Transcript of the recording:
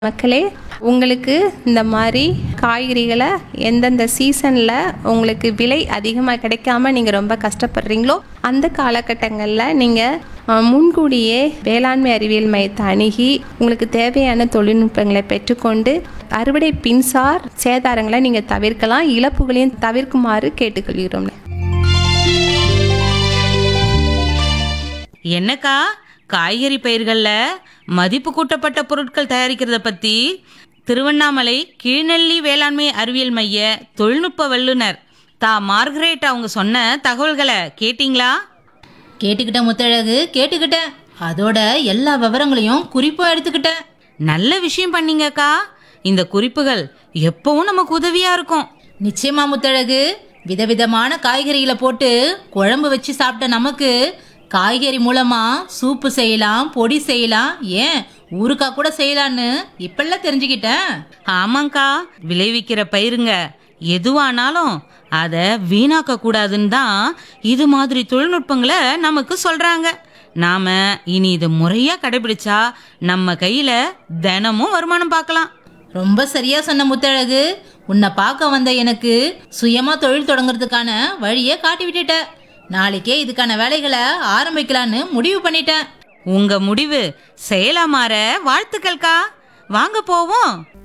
மக்களே, உங்களுக்கு இந்த மாதிரி காய்கறிகளை எந்தெந்த சீசனில் உங்களுக்கு விலை அதிகமாக கிடைக்காம நீங்கள் ரொம்ப கஷ்டப்படுறீங்களோ அந்த காலகட்டங்களில் நீங்கள் முன்கூடியே வேளாண்மை அறிவியல் மையத்தை அணுகி உங்களுக்கு தேவையான தொழில்நுட்பங்களை பெற்றுக்கொண்டு அறுவடை பின்சார் சேதாரங்களை நீங்கள் தவிர்க்கலாம், இழப்புகளையும் தவிர்க்குமாறு கேட்டுக்கொள்கிறோம். என்னக்கா காய்கறி பயிர்களில் மதிப்பு கூட்டப்பட்ட பொருட்கள் தயாரிக்கிறத பற்றி திருவண்ணாமலை கீழ்நெல்லி வேளாண்மை அறிவியல் மைய தொழில்நுட்ப வல்லுநர் மார்கரெட் அவங்க சொன்ன தகவல்களை கேட்டிங்களா? கேட்டுக்கிட்டேன் முத்தழகு, கேட்டுக்கிட்டேன். அதோட எல்லா விவரங்களையும் குறிப்பாக எடுத்துக்கிட்டேன். நல்ல விஷயம் பண்ணீங்கக்கா. இந்த குறிப்புகள் எப்பவும் நமக்கு உதவியாக இருக்கும். நிச்சயமா முத்தழகு. விதவிதமான காய்கறிகளை போட்டு குழம்பு வச்சு சாப்பிட்ட நமக்கு காய்கறி மூலமா சூப்பு செய்யலாம், பொடி செய்யலாம், ஏன் ஊறுகாய் கூட செய்யலான்னு இப்பெல்லாம் தெரிஞ்சுக்கிட்டேன். ஆமாங்க்கா, விளைவிக்கிற பயிருங்க எதுவானாலும் அதை வீணாக்க கூடாதுன்னு தான் இது மாதிரி தொழில்நுட்பங்களை நமக்கு சொல்றாங்க. நாம இனி இது முறையா கடைபிடிச்சா நம்ம கையில தினமும் வருமானம் பார்க்கலாம். ரொம்ப சரியா சொன்ன முத்தழகு. உன்னை பார்க்க வந்த எனக்கு சுயமா தொழில் தொடங்குறதுக்கான வழியை காட்டி விட்டுட்ட. நாளைக்கே இதுக்கான வேலைகளை ஆரம்பிக்கலான்னு முடிவு பண்ணிட்டேன். உங்க முடிவு செயலா மாற வாழ்த்துக்கள்க்கா. வாங்க போவோம்.